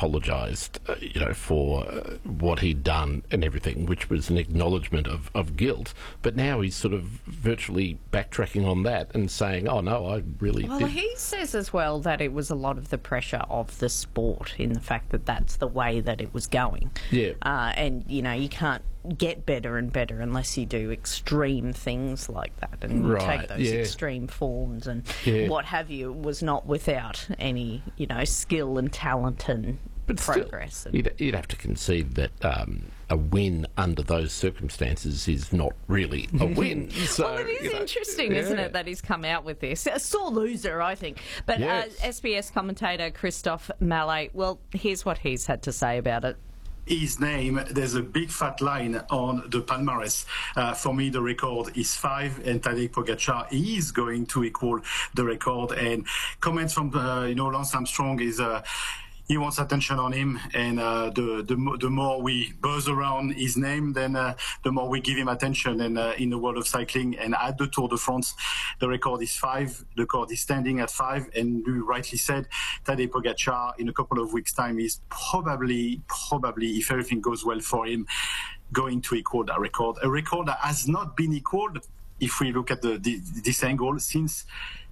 apologised, for what he'd done and everything, which was an acknowledgement of guilt. But now he's sort of virtually backtracking on that and saying, "Oh no, I really." Well, he says as well that it was a lot of the pressure of the sport in the fact that that's the way that it was going. Yeah. And you can't get better and better unless you do extreme things like that and take those extreme forms and what have you. It was not without any, skill and talent and progress. Still, you'd have to concede that a win under those circumstances is not really a win. So, well, it is interesting, isn't it, that he's come out with this. A sore loser, I think. But SBS commentator Christophe Mallet, well, here's what he's had to say about it. His name, there's a big fat line on the palmarès. For me, the record is 5, and Tadej Pogacar is going to equal the record. And comments from, Lance Armstrong is... he wants attention on him, and the more we buzz around his name, then the more we give him attention. And in the world of cycling, and at the Tour de France, the record is 5. The record is standing at 5, and you rightly said, Tadej Pogacar, in a couple of weeks' time, is probably, if everything goes well for him, going to equal that record. A record that has not been equaled, if we look at this angle, since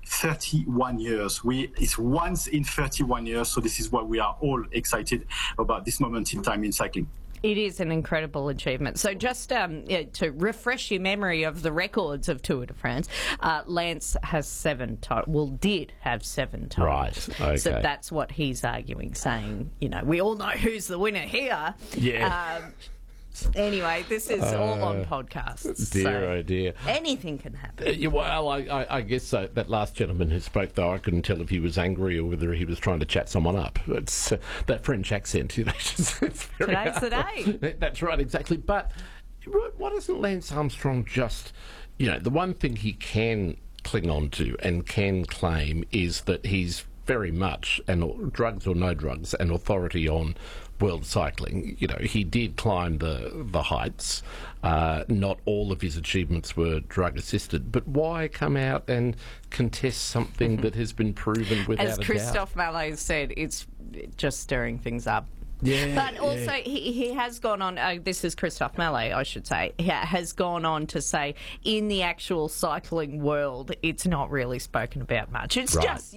31 years. It's once in 31 years, so this is why we are all excited about this moment in time in cycling. It is an incredible achievement. So just to refresh your memory of the records of Tour de France, Lance has 7 titles. Well, did have 7 titles. Right, okay. So that's what he's arguing, saying, we all know who's the winner here. Yeah. Anyway, this is all on podcasts. Oh dear. Anything can happen. Well, I guess so. That last gentleman who spoke, though, I couldn't tell if he was angry or whether he was trying to chat someone up. It's that French accent, it's very Today's the day. That's right, exactly. But why doesn't Lance Armstrong just, the one thing he can cling on to and can claim is that he's very much, and drugs or no drugs, an authority on world cycling. He did climb the heights. Not all of his achievements were drug assisted, but why come out and contest something that has been proven without a doubt? As Christophe Mallet said, it's just stirring things up. Yeah, but also he has gone on, this is Christophe Mallet, I should say, he has gone on to say in the actual cycling world it's not really spoken about much. It's just,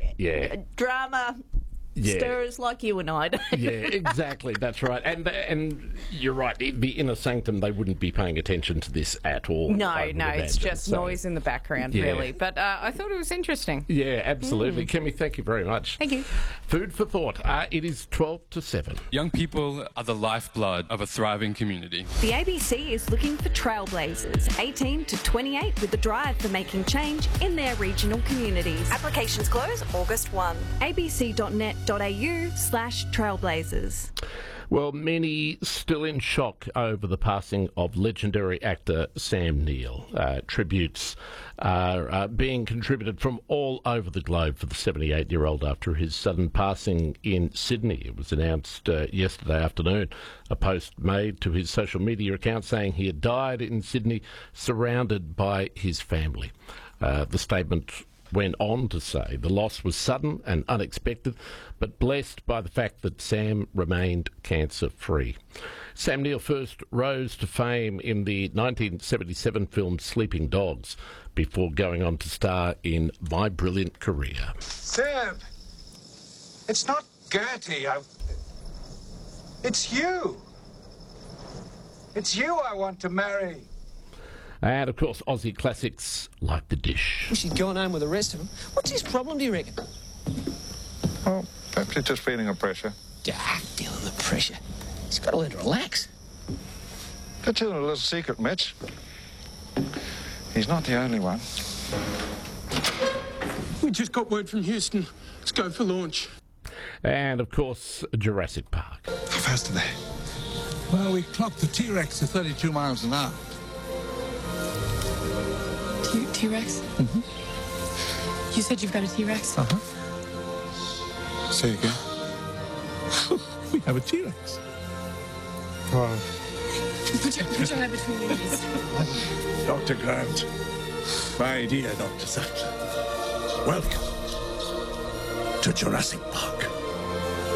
drama, stirrers like you and I do. Yeah, exactly, that's right. And you're right, the inner sanctum, they wouldn't be paying attention to this at all. No, it's just noise in the background, really. But I thought it was interesting. Yeah, absolutely. Kemi, thank you very much. Thank you. Food for thought. It is 12 to 7. Young people are the lifeblood of a thriving community. The ABC is looking for trailblazers, 18 to 28, with the drive for making change in their regional communities. Applications close August 1. abc.net.au/trailblazers. Well, many still in shock over the passing of legendary actor Sam Neill. Tributes are being contributed from all over the globe for the 78-year-old after his sudden passing in Sydney. It was announced yesterday afternoon. A post made to his social media account saying he had died in Sydney surrounded by his family. The statement went on to say the loss was sudden and unexpected, but blessed by the fact that Sam remained cancer-free. Sam Neill first rose to fame in the 1977 film Sleeping Dogs before going on to star in My Brilliant Career. Sam, it's not Gertie. It's you. It's you I want to marry. And, of course, Aussie classics like The Dish. Wish he'd gone home with the rest of them. What's his problem, do you reckon? Well, perhaps he's just feeling the pressure. Feeling the pressure. He's got to learn to relax. But tell him a little secret, Mitch. He's not the only one. We just got word from Houston. Let's go for launch. And, of course, Jurassic Park. How fast are they? Well, we clocked the T-Rex at 32 miles an hour. T-Rex? Mm-hmm. You said you've got a T-Rex? Uh-huh. Say again. We have a T-Rex. Wow. Put your head between your knees. Dr. Grant. My dear Dr. Sattler. Welcome to Jurassic Park.